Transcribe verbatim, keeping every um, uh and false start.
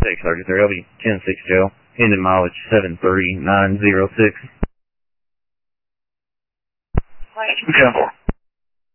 Thanks, Sergeant three. I'll be ten six Joe. Engine mileage seven three nine zero six. Yeah.